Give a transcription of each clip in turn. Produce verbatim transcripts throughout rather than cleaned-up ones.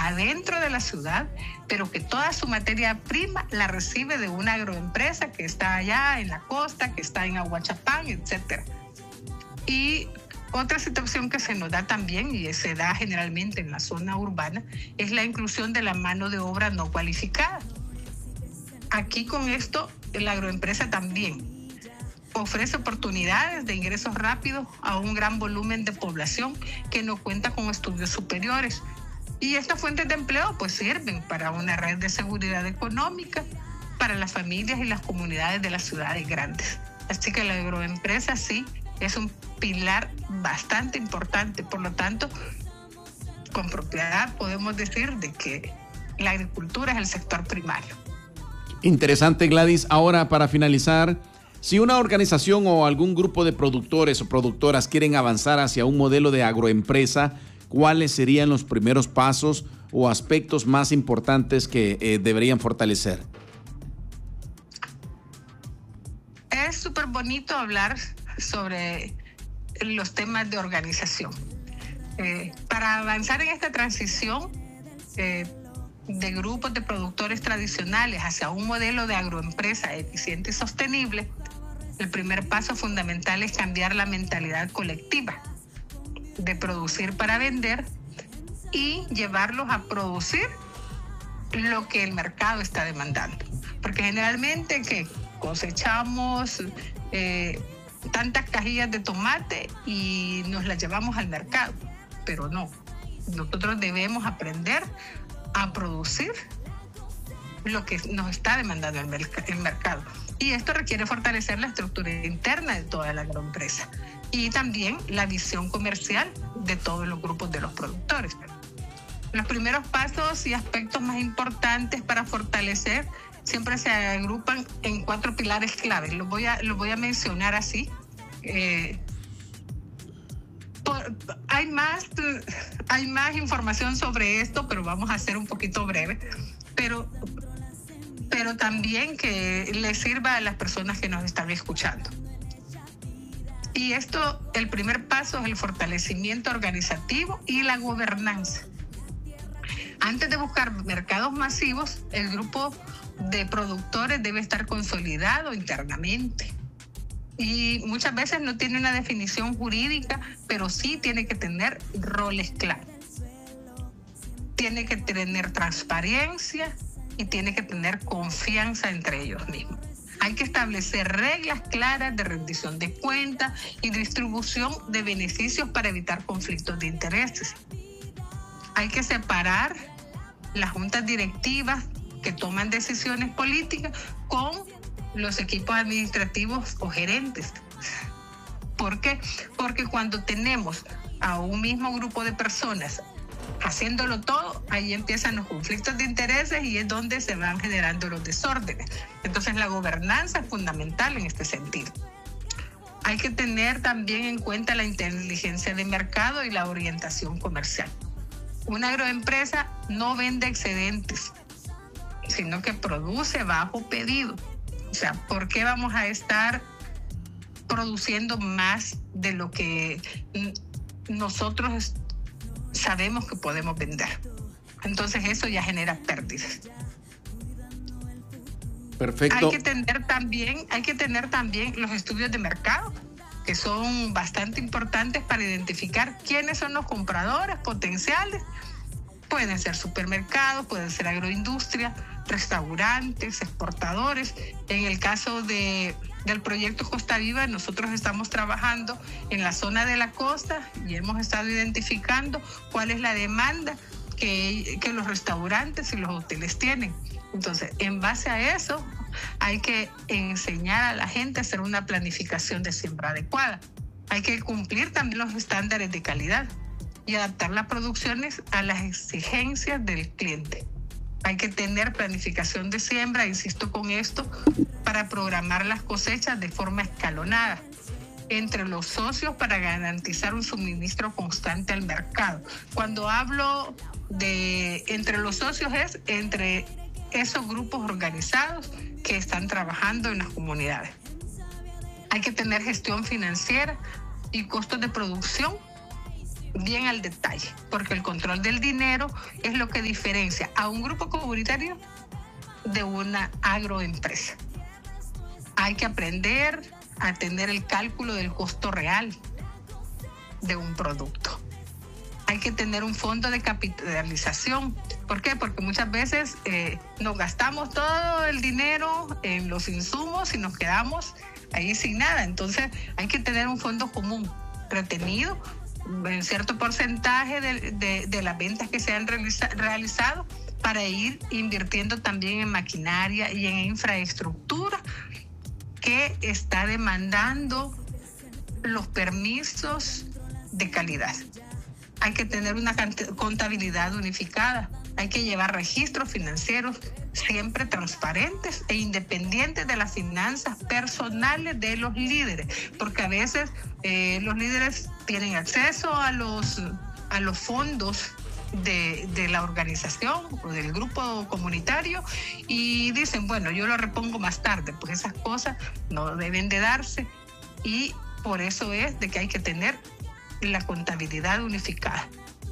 adentro de la ciudad, pero que toda su materia prima la recibe de una agroempresa que está allá en la costa, que está en Aguachapán, etcétera. Y otra situación que se nos da también, y se da generalmente en la zona urbana, es la inclusión de la mano de obra no cualificada. Aquí con esto, la agroempresa también ofrece oportunidades de ingresos rápidos a un gran volumen de población que no cuenta con estudios superiores. Y estas fuentes de empleo pues sirven para una red de seguridad económica para las familias y las comunidades de las ciudades grandes. Así que la agroempresa sí es un pilar bastante importante. Por lo tanto, con propiedad podemos decir de que la agricultura es el sector primario. Interesante, Gladys. Ahora, para finalizar, si una organización o algún grupo de productores o productoras quieren avanzar hacia un modelo de agroempresa, ¿cuáles serían los primeros pasos o aspectos más importantes que eh, deberían fortalecer? Es súper bonito hablar sobre los temas de organización. Eh, para avanzar en esta transición eh, de grupos de productores tradicionales hacia un modelo de agroempresa eficiente y sostenible, el primer paso fundamental es cambiar la mentalidad colectiva de producir para vender y llevarlos a producir lo que el mercado está demandando. Porque generalmente que cosechamos eh, tantas cajillas de tomate y nos las llevamos al mercado, pero no. Nosotros debemos aprender a producir lo que nos está demandando el, merc- el mercado. Y esto requiere fortalecer la estructura interna de toda la agroempresa y también la visión comercial de todos los grupos de los productores. Los primeros pasos y aspectos más importantes para fortalecer siempre se agrupan en cuatro pilares claves. Los voy a, los voy a mencionar así. Eh, por, hay, más, hay más información sobre esto, pero vamos a ser un poquito breve. Pero... pero también que le sirva a las personas que nos están escuchando. Y esto, el primer paso es el fortalecimiento organizativo y la gobernanza. Antes de buscar mercados masivos, el grupo de productores debe estar consolidado internamente. Y muchas veces no tiene una definición jurídica, pero sí tiene que tener roles claros. Tiene que tener transparencia y tiene que tener confianza entre ellos mismos. Hay que establecer reglas claras de rendición de cuentas y distribución de beneficios para evitar conflictos de intereses. Hay que separar las juntas directivas que toman decisiones políticas con los equipos administrativos o gerentes. ¿Por qué? Porque cuando tenemos a un mismo grupo de personas haciéndolo todo, ahí empiezan los conflictos de intereses y es donde se van generando los desórdenes. Entonces la gobernanza es fundamental en este sentido. Hay que tener también en cuenta la inteligencia de mercado y la orientación comercial. Una agroempresa no vende excedentes, sino que produce bajo pedido. O sea, ¿por qué vamos a estar produciendo más de lo que nosotros sabemos que podemos vender? Entonces eso ya genera pérdidas. Perfecto. Hay que tener también, hay que tener también los estudios de mercado, que son bastante importantes para identificar quiénes son los compradores potenciales. Pueden ser supermercados, pueden ser agroindustria, restaurantes, exportadores. En el caso de, del proyecto Costa Viva, nosotros estamos trabajando en la zona de la costa y hemos estado identificando cuál es la demanda que, que los restaurantes y los hoteles tienen. Entonces, en base a eso, hay que enseñar a la gente a hacer una planificación de siembra adecuada. Hay que cumplir también los estándares de calidad y adaptar las producciones a las exigencias del cliente. Hay que tener planificación de siembra, insisto con esto, para programar las cosechas de forma escalonada entre los socios para garantizar un suministro constante al mercado. Cuando hablo de entre los socios es entre esos grupos organizados que están trabajando en las comunidades. Hay que tener gestión financiera y costos de producción bien al detalle, porque el control del dinero es lo que diferencia a un grupo comunitario de una agroempresa. Hay que aprender a tener el cálculo del costo real de un producto. Hay que tener un fondo de capitalización. ¿Por qué? Porque muchas veces eh, nos gastamos todo el dinero en los insumos y nos quedamos ahí sin nada. Entonces hay que tener un fondo común retenido en cierto porcentaje de, de, de las ventas que se han realiza, realizado para ir invirtiendo también en maquinaria y en infraestructura que está demandando los permisos de calidad. Hay que tener una contabilidad unificada, hay que llevar registros financieros siempre transparentes e independientes de las finanzas personales de los líderes, porque a veces eh, los líderes tienen acceso a los, a los fondos de, de la organización o del grupo comunitario y dicen, bueno, yo lo repongo más tarde. Pues esas cosas no deben de darse y por eso es de que hay que tener la contabilidad unificada.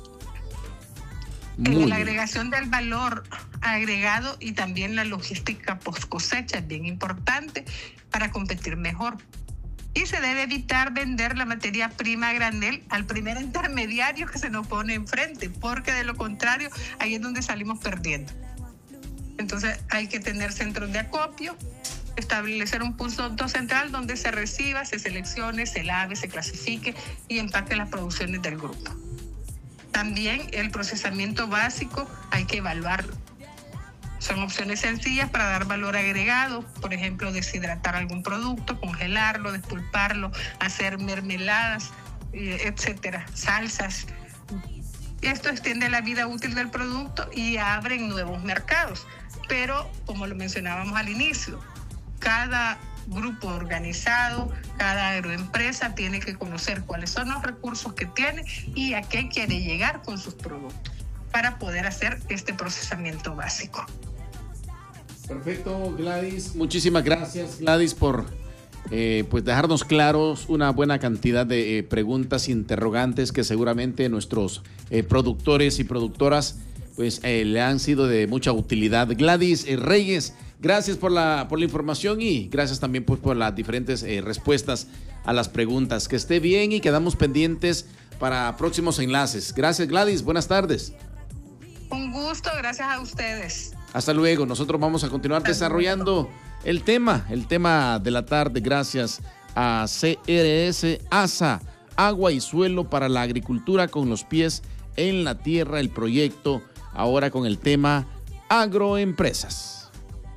En la agregación del valor agregado y también la logística post cosecha es bien importante para competir mejor. Y se debe evitar vender la materia prima a granel al primer intermediario que se nos pone enfrente, porque de lo contrario, ahí es donde salimos perdiendo. Entonces hay que tener centros de acopio, establecer un punto central donde se reciba, se seleccione, se lave, se clasifique y empaque las producciones del grupo. También el procesamiento básico hay que evaluarlo. Son opciones sencillas para dar valor agregado, por ejemplo, deshidratar algún producto, congelarlo, despulparlo, hacer mermeladas, etcétera, salsas. Esto extiende la vida útil del producto y abre nuevos mercados. Pero, como lo mencionábamos al inicio, cada grupo organizado, cada agroempresa tiene que conocer cuáles son los recursos que tiene y a qué quiere llegar con sus productos para poder hacer este procesamiento básico. Perfecto, Gladys. Muchísimas gracias, Gladys, por eh, pues dejarnos claros una buena cantidad de eh, preguntas, interrogantes que seguramente nuestros eh, productores y productoras pues eh, le han sido de mucha utilidad. Gladys eh, Reyes, gracias por la, por la información y gracias también pues, por las diferentes eh, respuestas a las preguntas. Que esté bien y quedamos pendientes para próximos enlaces. Gracias, Gladys. Buenas tardes. Un gusto, gracias a ustedes. Hasta luego. Nosotros vamos a continuar Hasta desarrollando luego. el tema, el tema de la tarde, gracias a C R S ASA, Agua y Suelo para la Agricultura con los pies en la tierra, el proyecto ahora con el tema agroempresas.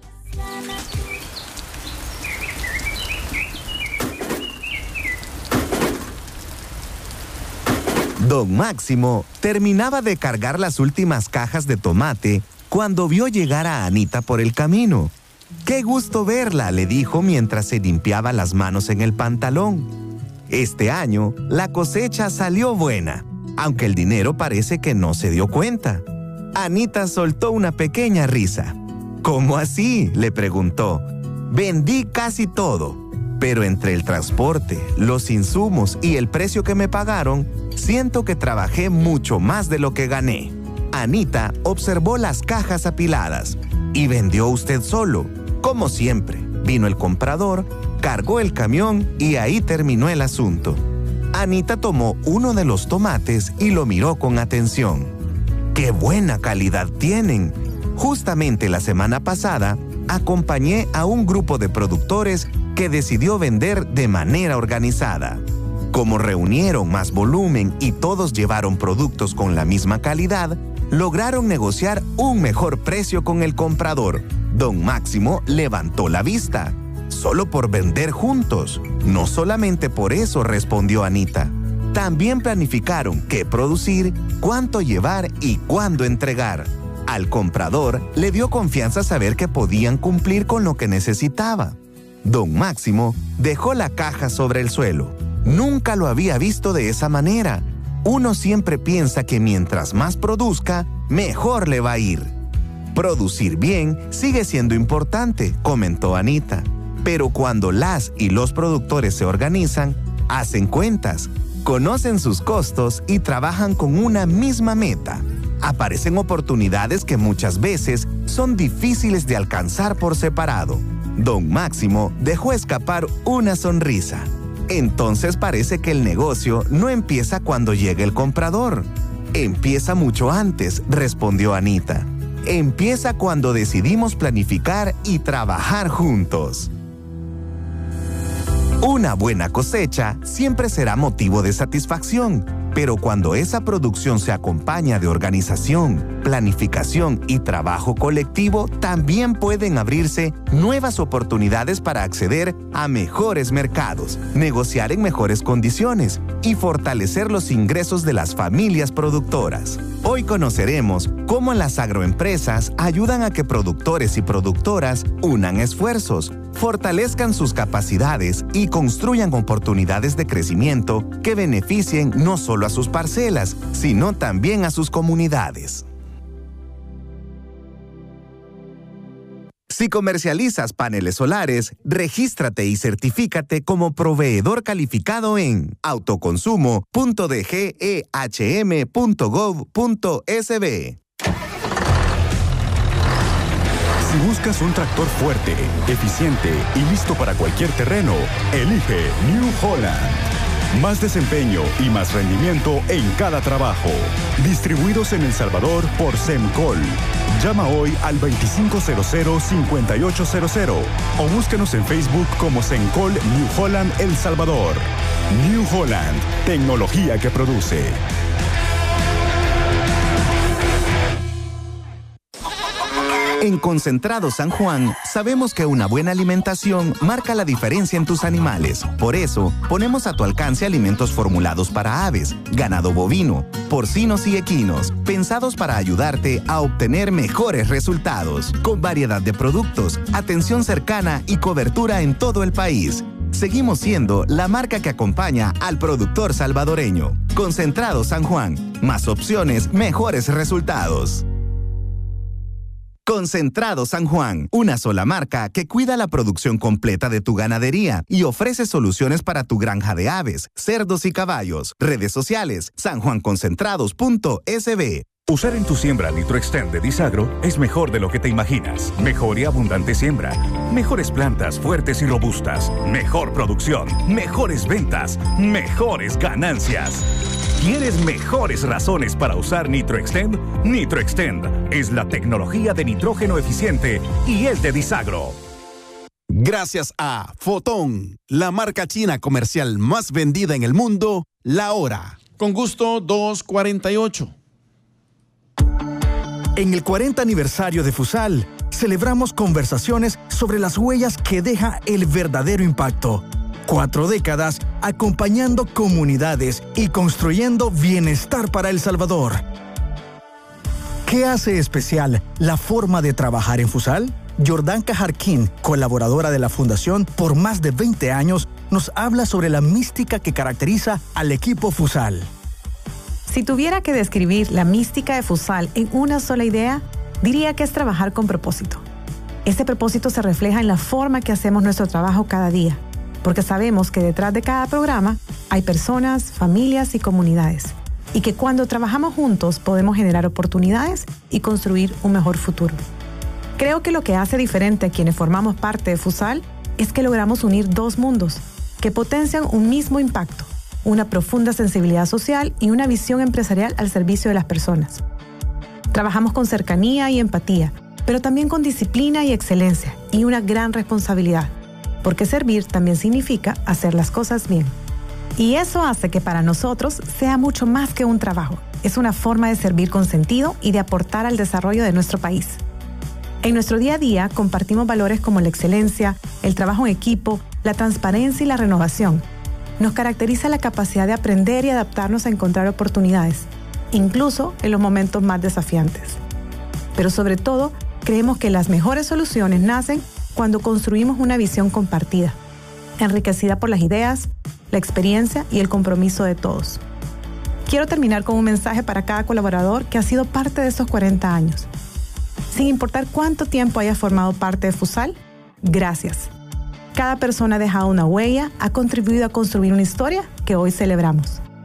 Don Máximo terminaba de cargar las últimas cajas de tomate cuando vio llegar a Anita por el camino. ¡Qué gusto verla!, le dijo mientras se limpiaba las manos en el pantalón. Este año, la cosecha salió buena, aunque el dinero parece que no se dio cuenta. Anita soltó una pequeña risa. ¿Cómo así?, le preguntó. Vendí casi todo, pero entre el transporte, los insumos y el precio que me pagaron, siento que trabajé mucho más de lo que gané. Anita observó las cajas apiladas. ¿Y vendió usted solo? Como siempre, vino el comprador, cargó el camión y ahí terminó el asunto. Anita tomó uno de los tomates y lo miró con atención. ¡Qué buena calidad tienen! Justamente la semana pasada, acompañé a un grupo de productores que decidió vender de manera organizada. Como reunieron más volumen y todos llevaron productos con la misma calidad, lograron negociar un mejor precio con el comprador. Don Máximo levantó la vista. Solo por vender juntos. No solamente por eso, respondió Anita. También planificaron qué producir, cuánto llevar y cuándo entregar. Al comprador le dio confianza saber que podían cumplir con lo que necesitaba. Don Máximo dejó la caja sobre el suelo. Nunca lo había visto de esa manera. Uno siempre piensa que mientras más produzca, mejor le va a ir. Producir bien sigue siendo importante, comentó Anita. Pero cuando las y los productores se organizan, hacen cuentas, conocen sus costos y trabajan con una misma meta. Aparecen oportunidades que muchas veces son difíciles de alcanzar por separado. Don Máximo dejó escapar una sonrisa. Entonces parece que el negocio no empieza cuando llegue el comprador. Empieza mucho antes, respondió Anita. Empieza cuando decidimos planificar y trabajar juntos. Una buena cosecha siempre será motivo de satisfacción, pero cuando esa producción se acompaña de organización, planificación y trabajo colectivo, también pueden abrirse nuevas oportunidades para acceder a mejores mercados, negociar en mejores condiciones y fortalecer los ingresos de las familias productoras. Hoy conoceremos cómo las agroempresas ayudan a que productores y productoras unan esfuerzos, fortalezcan sus capacidades y construyan oportunidades de crecimiento que beneficien no solo a sus parcelas, sino también a sus comunidades. Si comercializas paneles solares, regístrate y certifícate como proveedor calificado en autoconsumo punto d g e h m punto gov punto s b. Si buscas un tractor fuerte, eficiente y listo para cualquier terreno, elige New Holland. Más desempeño y más rendimiento en cada trabajo. Distribuidos en El Salvador por Semcol. Llama hoy al veinticinco cero cero, cincuenta y ocho cero cero o búsquenos en Facebook como Semcol New Holland El Salvador. New Holland, tecnología que produce. En Concentrado San Juan, sabemos que una buena alimentación marca la diferencia en tus animales. Por eso, ponemos a tu alcance alimentos formulados para aves, ganado bovino, porcinos y equinos, pensados para ayudarte a obtener mejores resultados, con variedad de productos, atención cercana y cobertura en todo el país. Seguimos siendo la marca que acompaña al productor salvadoreño. Concentrado San Juan, más opciones, mejores resultados. Concentrado San Juan, una sola marca que cuida la producción completa de tu ganadería y ofrece soluciones para tu granja de aves, cerdos y caballos. Redes sociales, san juan concentrados punto s b. Usar en tu siembra NitroXtend de Disagro es mejor de lo que te imaginas. Mejor y abundante siembra. Mejores plantas fuertes y robustas. Mejor producción. Mejores ventas. Mejores ganancias. ¿Quieres mejores razones para usar NitroXtend? NitroXtend es la tecnología de nitrógeno eficiente y es de Disagro. Gracias a Fotón, la marca china comercial más vendida en el mundo, la hora. Con gusto, dos cuarenta y ocho. En el cuarenta aniversario de Fusal, celebramos conversaciones sobre las huellas que deja el verdadero impacto. Cuatro décadas acompañando comunidades y construyendo bienestar para El Salvador. ¿Qué hace especial la forma de trabajar en Fusal? Jordanka Jarquín, colaboradora de la Fundación por más de veinte años, nos habla sobre la mística que caracteriza al equipo Fusal. Si tuviera que describir la mística de Fusal en una sola idea, diría que es trabajar con propósito. Este propósito se refleja en la forma que hacemos nuestro trabajo cada día, porque sabemos que detrás de cada programa hay personas, familias y comunidades, y que cuando trabajamos juntos podemos generar oportunidades y construir un mejor futuro. Creo que lo que hace diferente a quienes formamos parte de Fusal es que logramos unir dos mundos que potencian un mismo impacto, una profunda sensibilidad social y una visión empresarial al servicio de las personas. Trabajamos con cercanía y empatía, pero también con disciplina y excelencia y una gran responsabilidad, porque servir también significa hacer las cosas bien. Y eso hace que para nosotros sea mucho más que un trabajo. Es una forma de servir con sentido y de aportar al desarrollo de nuestro país. En nuestro día a día compartimos valores como la excelencia, el trabajo en equipo, la transparencia y la renovación. Nos caracteriza la capacidad de aprender y adaptarnos a encontrar oportunidades, incluso en los momentos más desafiantes. Pero sobre todo, creemos que las mejores soluciones nacen cuando construimos una visión compartida, enriquecida por las ideas, la experiencia y el compromiso de todos. Quiero terminar con un mensaje para cada colaborador que ha sido parte de estos cuarenta años. Sin importar cuánto tiempo hayas formado parte de Fusal, gracias. Cada persona ha dejado una huella, ha contribuido a construir una historia que hoy celebramos.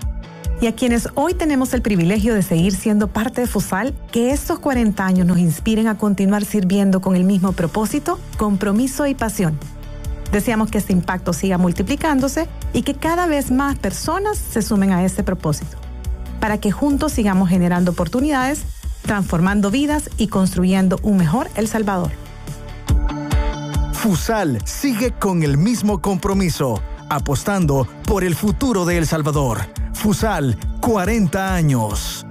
Y a quienes hoy tenemos el privilegio de seguir siendo parte de FUSAL, que estos cuarenta años nos inspiren a continuar sirviendo con el mismo propósito, compromiso y pasión. Deseamos que este impacto siga multiplicándose y que cada vez más personas se sumen a este propósito, para que juntos sigamos generando oportunidades, transformando vidas y construyendo un mejor El Salvador. FUSAL sigue con el mismo compromiso, apostando por el futuro de El Salvador. FUSAL, cuarenta años.